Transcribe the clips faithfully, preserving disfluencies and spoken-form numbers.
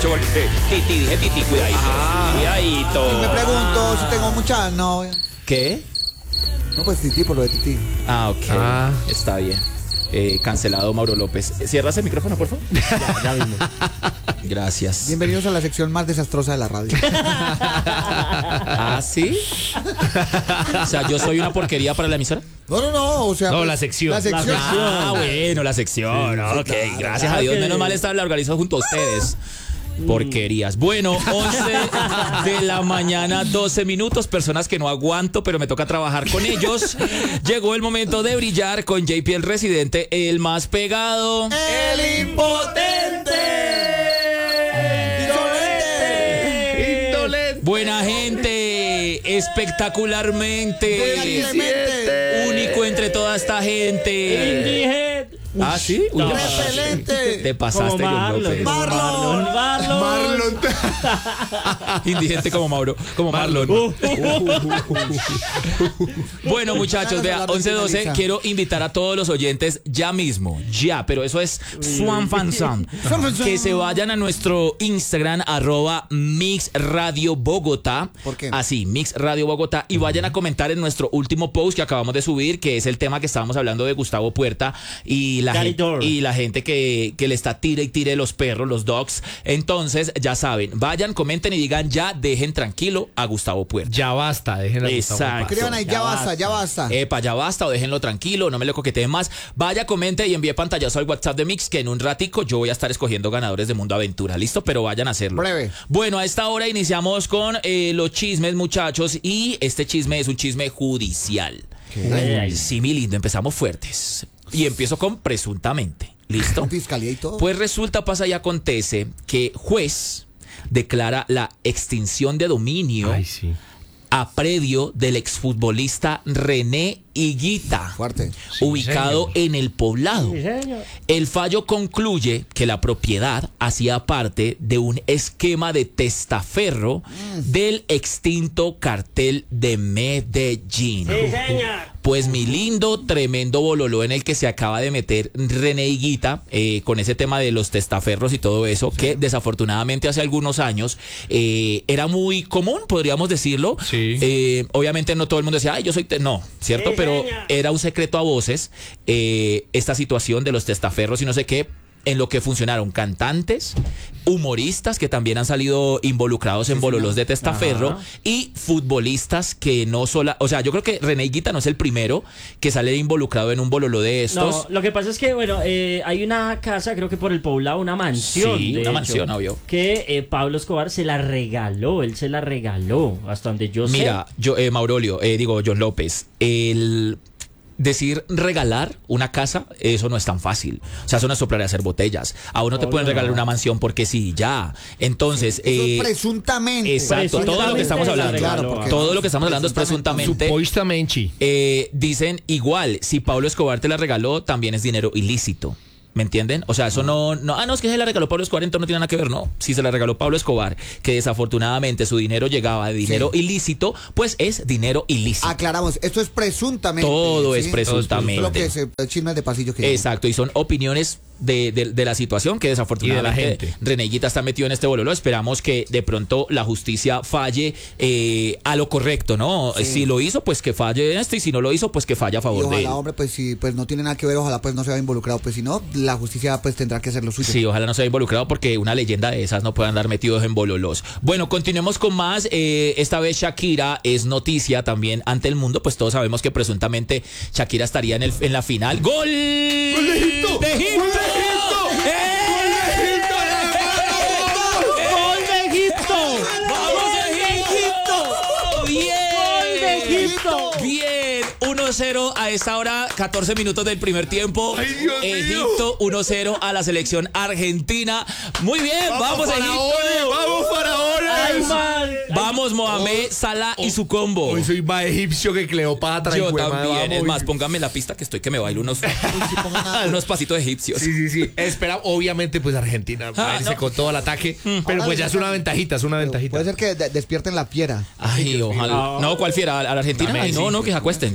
mucho porque Titi, dije Titi, cuidadito. Ah, cuidadito. Y me pregunto si tengo muchas novias. ¿Qué? No, pues Titi, por lo de Titi. Ah, ok. Ah. Está bien. Eh, cancelado Mauro López. ¿Cierras el micrófono, por favor? Ya, ya mismo. Gracias. Bienvenidos a la sección más desastrosa de la radio. ¿Ah, sí? O sea, ¿yo soy una porquería para la emisora? No, no, no, o sea... No, pues, la sección. La sección. La sección. Ah, bueno, la sección. Sí, ok, claro, gracias claro a Dios. Que... Menos mal está la organizado junto a ustedes. Porquerías. Bueno, once de la mañana, doce minutos. Personas que no aguanto, pero me toca trabajar con ellos. Llegó el momento de brillar con J P el residente, el más pegado, el impotente. Indolente. Indolente. Buena gente. Espectacularmente. Único entre toda esta gente. Indigente. Ah, ¿sí? No. Repelente. Te pasaste, como Marlon, John López. Marlon. Marlon. Marlon. Indigente como Mauro, como Marlon. Uh, uh, uh, uh. Bueno, muchachos, vea, once doce, quiero invitar a todos los oyentes ya mismo, ya, pero eso es Swan Fan Sound, que se vayan a nuestro Instagram, arroba Mix Radio Bogotá. ¿Por qué? Así, Mix Radio Bogotá, y vayan a comentar en nuestro último post que acabamos de subir, que es el tema que estábamos hablando de Gustavo Puerta y la, gente, y la gente que, que le está tire y tire los perros, los dogs. Entonces, ya saben, vayan, comenten y digan ya, dejen tranquilo a Gustavo Puerta. Ya basta, déjenlo. Exacto. Escriban ahí, ya, ya basta, basta, ya basta. Epa, ya basta o déjenlo tranquilo, no me lo coqueteen más. Vaya, comente y envíe pantallazo al WhatsApp de Mix, que en un ratico yo voy a estar escogiendo ganadores de Mundo Aventura. ¿Listo? Pero vayan a hacerlo. Breve. Bueno, a esta hora iniciamos con eh, los chismes, muchachos, y este chisme es un chisme judicial. ¿Qué? Sí, mi lindo, empezamos fuertes. Y empiezo con presuntamente. ¿Listo? ¿Con fiscalía y todo? Pues resulta, pasa y acontece que juez declara la extinción de dominio Ay, sí. a predio del exfutbolista René Higuita, Fuerte. Sí, ubicado señor. en el Poblado. Sí, el fallo concluye que la propiedad hacía parte de un esquema de testaferro mm. del extinto cartel de Medellín. Sí, señor. Pues mi lindo, tremendo bololó en el que se acaba de meter René Higuita eh, con ese tema de los testaferros y todo eso, sí. que desafortunadamente hace algunos años eh, era muy común, podríamos decirlo. Sí. Eh, obviamente no todo el mundo decía, ay, yo soy... Te no, ¿cierto? Sí, pero señor. Era un secreto a voces eh, esta situación de los testaferros y no sé qué, en lo que funcionaron cantantes, humoristas que también han salido involucrados en bololos de testaferro. Ajá. Y futbolistas que no sola, o sea, yo creo que René Higuita no es el primero que sale involucrado en un bololo de estos. No, lo que pasa es que, bueno, eh, hay una casa, creo que por el Poblado, una mansión. Sí, de una hecho, mansión, obvio. Que eh, Pablo Escobar se la regaló, él se la regaló, hasta donde yo sé. Mira, yo, eh, Maurolio, eh, digo, John López, el... decir regalar una casa, eso no es tan fácil. O sea, eso no es soplar y hacer botellas. A uno te oh, pueden regalar no. una mansión porque sí, ya. Entonces, eso eh, presuntamente. Exacto, presuntamente todo lo que estamos hablando. Claro, todo lo que estamos hablando es presuntamente. Supuestamente. Eh, dicen igual, si Pablo Escobar te la regaló, también es dinero ilícito. ¿Me entienden? O sea, eso no, no... Ah, no, es que se la regaló Pablo Escobar, entonces no tiene nada que ver, no. Si se la regaló Pablo Escobar, que desafortunadamente su dinero llegaba de dinero sí. ilícito, pues es dinero ilícito. Aclaramos, esto es presuntamente. Todo ¿sí? es presuntamente. Lo que es el chisme de pasillo que... Exacto, y son opiniones de, de, de la situación que desafortunadamente René Higuita está metido en este bololo. Esperamos que de pronto la justicia falle eh, a lo correcto, ¿no? Sí. Si lo hizo, pues que falle en esto, y si no lo hizo, pues que falle a favor y ojalá, de él. Hombre, pues si pues no tiene nada que ver, ojalá pues no se vea involucrado, pues si no, la justicia pues tendrá que hacer lo suyo. Sí, ojalá no se vea involucrado porque una leyenda de esas no puede andar metidos en bololos. Bueno, continuemos con más. Eh, esta vez Shakira es noticia también ante el mundo, pues todos sabemos que presuntamente Shakira estaría en, el, en la final. ¡Gol! ¡Gol de Egipto! ¡De Egipto! ¡Gol de Egipto! ¡Vamos, Egipto! ¡Bien! ¡Gol de Egipto! ¡Bien! uno cero a esta hora, catorce minutos del primer tiempo. Ay, Dios Egipto uno cero a la selección argentina. Muy bien, vamos, vamos Egipto. ¡Vamos, faraones! Ay, man. Vamos, Mohamed Salah oh, y su combo. Hoy soy más egipcio que Cleopatra. Yo y también. vamos, es más, póngame la pista que estoy que me bailo unos, unos pasitos egipcios. Sí, sí, sí. Espera, obviamente, pues Argentina ah, no. con todo el ataque. Mm. Pero pues ya es una ventajita, es una ventajita. Puede ser que de despierten la fiera. Ay, ojalá. No, ¿cuál fiera? ¿A la Argentina? Ay, no, no, que se acuesten, que se queden dormidos.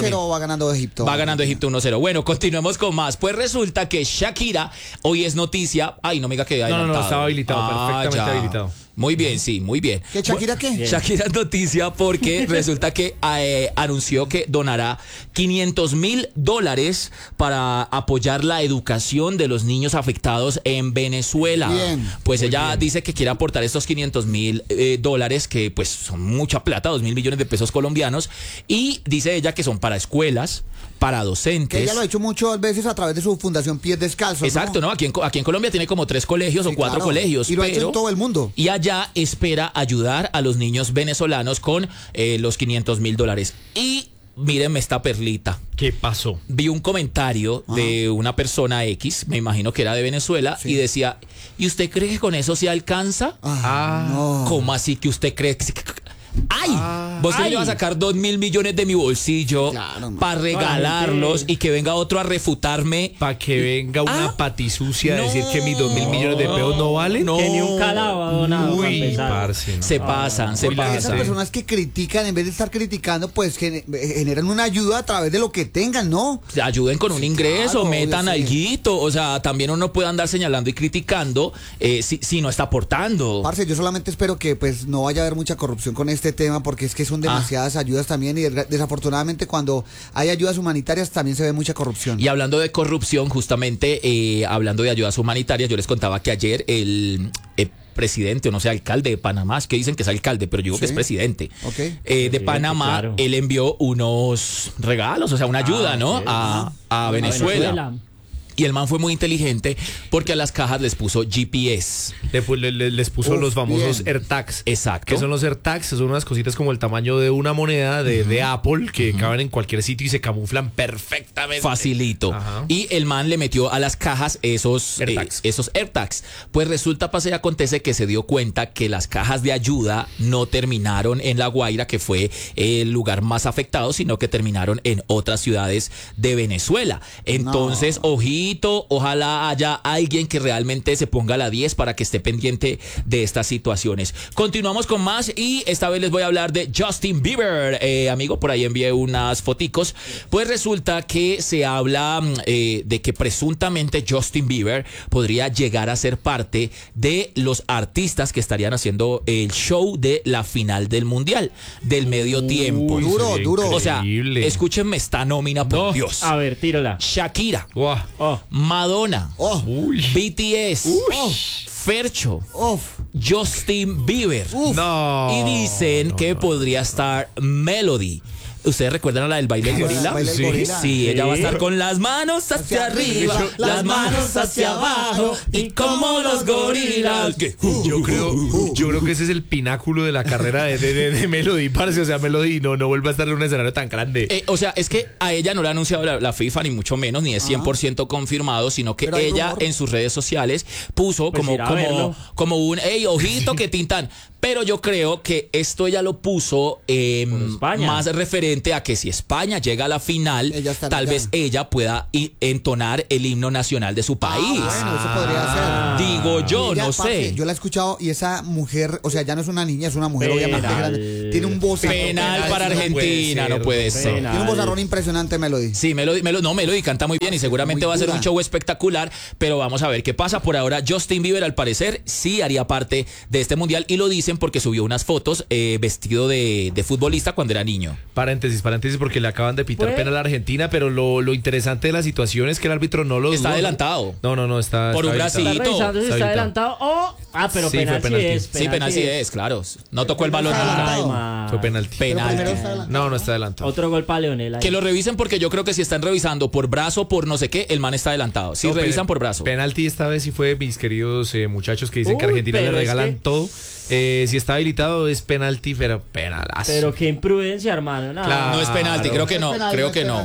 cero va ganando Egipto. Va ganando Egipto uno cero. Bueno, continuemos con más. Pues resulta que Shakira hoy es noticia. Ay, no me diga que No, no, adelantado. no, estaba habilitado, Ah, perfectamente ya. habilitado. Muy bien, sí, muy bien. ¿Qué, Shakira qué? Bien. Shakira es noticia porque resulta que eh, anunció que donará quinientos mil dólares para apoyar la educación de los niños afectados en Venezuela. Bien. Pues ella dice que quiere aportar estos quinientos mil eh, dólares, que pues son mucha plata, dos mil millones de pesos colombianos, y dice ella que son para escuelas, para Que docentes. ella lo ha hecho muchas veces a través de su fundación Pies Descalzos. Exacto, ¿no? Aquí en, Co- aquí en Colombia tiene como tres colegios Sí, o cuatro claro. colegios. Y lo ha hecho pero- en todo el mundo. Y allá espera ayudar a los niños venezolanos con eh, los quinientos mil dólares. Y mírenme esta perlita. ¿Qué pasó? Vi un comentario de una persona X, me imagino que era de Venezuela, Sí. y decía, ¿y usted cree que con eso se alcanza? Ah, no. ¿Cómo así que usted cree que... se- ¡Ay! ¿Vos Ay. me vas a sacar dos mil millones de mi bolsillo Claro, man. para regalarlos gente- y que venga otro a refutarme? Para que venga una Ah. patisucia a No. decir que mis dos mil millones de pesos no valen. No. Que ni un calado ha donado para Uy, empezar. parce, no. Se pasan, se Uy, la Esas pasan. personas que critican, en vez de estar criticando, pues gene- generan una ayuda a través de lo que tengan, ¿no? Ayuden con un Sí, ingreso, claro, metan obvio, sí. alguito. O sea, también uno puede andar señalando y criticando eh, si, si no está aportando. Parce, yo solamente espero que pues no vaya a haber mucha corrupción con este tema, porque es que son demasiadas ayudas también, y desgra- desafortunadamente cuando hay ayudas humanitarias también se ve mucha corrupción. Y hablando de corrupción, justamente eh, hablando de ayudas humanitarias, yo les contaba que ayer el, el presidente, o no sé, alcalde de Panamá, es que dicen que es alcalde, pero yo digo que Sí. es presidente, Ok. eh, de Presidente, Panamá, claro. él envió unos regalos, o sea, una ayuda, Ah, ¿no? ok. A, a A Venezuela. Y el man fue muy inteligente porque a las cajas les puso G P S. Le pu- le- le- les puso Uf, los famosos bien. AirTags. Exacto. Que son los AirTags? Son unas cositas como el tamaño de una moneda de, de Apple que caben en cualquier sitio y se camuflan perfectamente. Facilito. Ajá. Y el man le metió a las cajas esos AirTags. eh, esos AirTags. Pues resulta, pasa y acontece que se dio cuenta que las cajas de ayuda no terminaron en La Guaira, que fue el lugar más afectado, sino que terminaron en otras ciudades de Venezuela. Entonces, ojito, ojalá haya alguien que realmente se ponga a la diez para que esté pendiente de estas situaciones. Continuamos con más y esta vez les voy a hablar de Justin Bieber. Eh, amigo, por ahí envié unas foticos. Pues resulta que se habla mm, eh, de que presuntamente Justin Bieber podría llegar a ser parte de los artistas que estarían haciendo el show de la final del Mundial, del medio tiempo. Uy, Duro, sería duro. O sea, increíble. escúchenme esta nómina, por Dios. A ver, tírala. Shakira, Guau. Oh, Madonna, Oh, Uy. B T S, oh, Fercho, oh, Justin Bieber. uf. No. Y dicen no, que no. podría estar Melody. ¿Ustedes recuerdan a la del baile del Ah, gorila? baile del Sí, gorila. sí, ella va a Sí. estar con las manos hacia Hacia arriba, arriba, las manos hacia abajo, y como los gorilas. ¿Qué? Yo creo, yo creo que ese es el pináculo de la carrera de, de, de- de Melody, parce. O sea, Melody no, no vuelve a estar en un escenario tan grande. Eh, o sea, es que a ella no le ha anunciado la, la FIFA, ni mucho menos, ni es cien por ciento confirmado, sino que Pero hay ella rumor. en sus redes sociales puso Pues como, irá a como, verlo. como un, hey, ojito que tintan. Pero yo creo que esto ella lo puso eh, Por España. más referente a que si España llega a la final, Ella estará tal allá. vez ella pueda i- entonar el himno nacional de su país. Ah, bueno, eso podría ser. Digo yo, Ella, no parce, sé. yo la he escuchado y esa mujer, o sea, ya no es una niña, es una mujer obviamente Penal. grande. Tiene un voz Penal para no puede Argentina, ser, no puede ser. Penal. Tiene un vozarrón impresionante, Melody. Sí, Melody, Melo- no, Melody canta muy bien y seguramente Muy va a ser dura. un show espectacular, pero vamos a ver qué pasa. Por ahora, Justin Bieber, al parecer, sí haría parte de este mundial y lo dicen porque subió unas fotos eh, vestido de, de futbolista cuando era niño. Paréntesis, paréntesis, porque le acaban de pitar Pues- penal a la Argentina, pero lo, lo interesante de la situación es que el árbitro no lo Está dudó, ¿no? adelantado. No, no, no, está. Por un está bracito. está revisando si Está está habilitado. adelantado o... Ah, pero Sí, fue penal sí penalti. es. Sí, penal sí es, claro. No tocó el balón está nunca. adelantado. Ay, ma. Fue penalti. Pero primero Penalti. está adelantado. No, no está adelantado. Otro gol para Leonel ahí. Que lo revisen porque yo creo que si están revisando por brazo, por no sé qué, el man está adelantado. Si No, revisan pe- por brazo. Penalti esta vez sí fue, mis queridos eh, muchachos que dicen que Uy, Argentina le pero es regalan que- todo. Eh, si está habilitado es penalti, pero penalazo. Pero qué imprudencia, hermano. No. Claro. No es penalti, creo que Es no, penal, creo es que no. penal.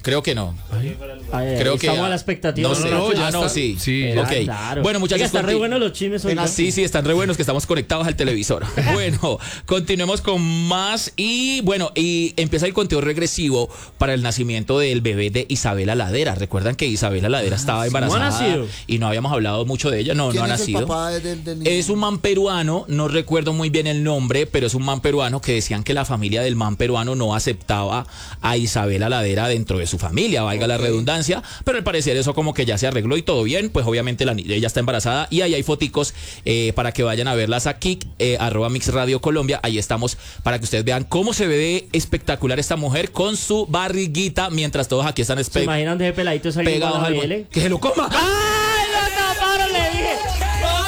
creo que no. Ay, Creo que estamos ya- a la expectativa. No, sé, no, ya ya no, está. sí. Sí. Era Ok. claro. Bueno, muchachos, Oiga, están re conti- buenos los chismes hoy. Sí, sí, están re buenos que estamos conectados al televisor. Bueno, continuemos con más y bueno, y empieza el conteo regresivo para el nacimiento del bebé de Isabela Ladera. Recuerdan que Isabela Ladera estaba embarazada ¿No ha nacido? y no habíamos hablado mucho de ella. No, ¿Quién no ha es el nacido. papá del, del niño? Es un man peruano, no recuerdo muy bien el nombre, pero es un man peruano que decían que la familia del man peruano no aceptaba a Isabela Ladera dentro de su familia, valga la redundancia, pero al parecer eso como que ya se arregló y todo bien, pues obviamente la, ni- ella está embarazada y ahí hay foticos eh, para que vayan a verlas aquí, eh, arroba Mix Radio Colombia, ahí estamos para que ustedes vean cómo se ve de espectacular esta mujer con su barriguita, mientras todos aquí están ¿Se espe- imaginan de ese peladito saliendo pegados a la al... B L? ¡Que se lo coma! ¡Ay, lo taparon, le dije! ¡Lo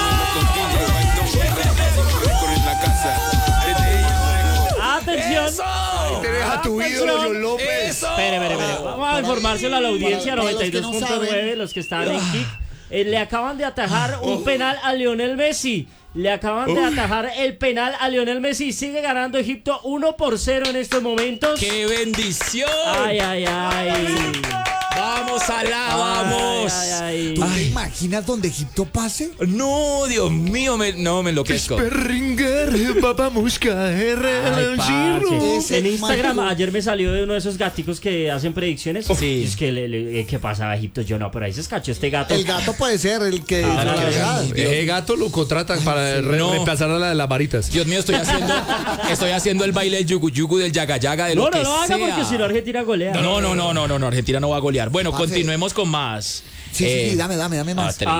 taparon! ¡Atención! Te deja tu ídolo, John López. Espere, espere, espere. Vamos a informárselo a la audiencia, para- para los noventa y que dos no punto nueve, saben. los que están en Kik. Eh, le acaban de atajar un penal a Lionel Messi. Le acaban de atajar el penal a Lionel Messi. Sigue ganando Egipto uno por cero en estos momentos. ¡Qué bendición! Ay, ay, ay. ¡Vamos, Salah, vamos! Ay, ay, ¿Tú ay. te imaginas donde Egipto pase? No, Dios mío, me, no me enloquezco. Perringer, vamos caer Ay, el parce. giro. Ese En Instagram mágico. ayer me salió de uno de esos gaticos que hacen predicciones. Sí. Es que le, le- ¿qué pasa a Egipto? Yo no, pero ahí se escachó este gato. El gato puede ser el que... Ah, la no, verdad. no, Ese gato lo contratan para re- No. reemplazar a la de las varitas. Dios mío, estoy haciendo, estoy haciendo el baile del yugu yugu, del yaga yaga, de lo No, que no lo haga sea. porque si no Argentina golea. No, no, no, no, no, no, Argentina no va a golear. Bueno, Parce. continuemos con más. Sí, sí, Eh, sí, dame, dame, dame más. tres.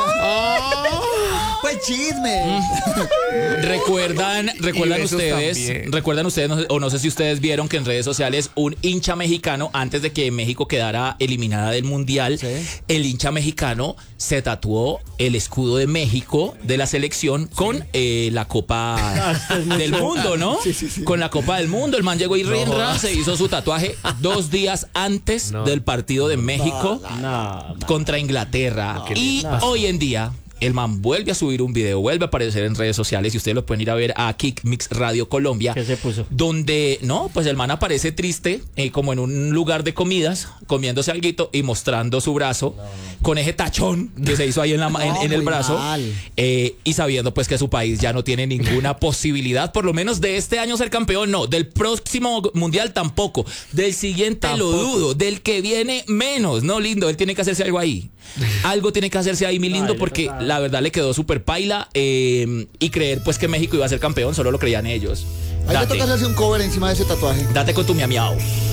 Ah, Pues chisme. Recuerdan, recuerdan Y besos ustedes, también. recuerdan ustedes, no sé- o no sé si ustedes vieron que en redes sociales un hincha mexicano, antes de que México quedara eliminada del Mundial, Sí. el hincha mexicano se tatuó el escudo de México de la selección con eh, la Copa esto es del mucho. Mundo, ¿no? Sí, sí, sí. Con la Copa del Mundo, el man llegó y rinra, jodas. se hizo su tatuaje dos días antes No. del partido de México no, contra Inglaterra. y no. hoy en día, el man vuelve a subir un video, vuelve a aparecer en redes sociales y ustedes lo pueden ir a ver a Kick Mix Radio Colombia. ¿Qué se puso? Donde, no, pues el man aparece triste, eh, como en un lugar de comidas, comiéndose alguito y mostrando su brazo con ese tachón que se hizo ahí en, la, ma- en- No, en el muy brazo. mal. eh, y sabiendo pues que su país ya no tiene ninguna posibilidad, por lo menos de este año ser campeón, no, del próximo mundial tampoco, del siguiente lo dudo, del que viene menos, no, lindo, él tiene que hacerse algo ahí. Algo tiene que hacerse ahí, mi lindo, Ay, porque le tocaba. la verdad le quedó súper paila eh, y creer pues que México iba a ser campeón, solo lo creían ellos. Ahí le toca Date, hacerse un cover encima de ese tatuaje. date con tu miau miau.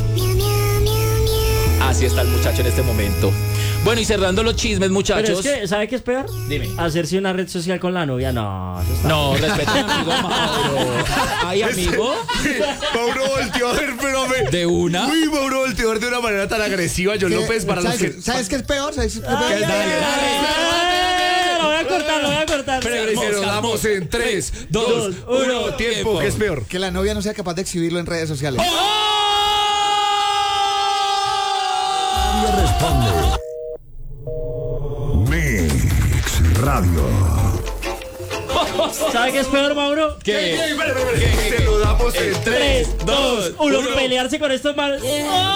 Así está el muchacho en este momento. Bueno, y cerrando los chismes, Pero muchachos. es que, ¿sabe qué es peor? Dime. Hacerse una red social con la novia, no. Eso está... No, respeta a mi amigo Mauro. Ay, amigo, Mauro volteó a ver, pero me... de una. Uy, Mauro volteó a ver de una manera tan agresiva. John ¿Qué? López, para los ¿Sabes, que... ¿Sabes qué es peor? ¿Sabes qué es peor? Ay, Dale, ay, dale. ay, Lo voy a cortar, lo voy a cortar. Pero lo damos en tres, dos, uno, tiempo. ¿Qué es peor? Que la novia no sea capaz de exhibirlo en redes sociales. Nadie responde. Mix Radio. ¿Sabe qué es peor, Mauro? ¿Qué? Te lo damos en tres, tres, dos, uno. Pelearse con estos malos.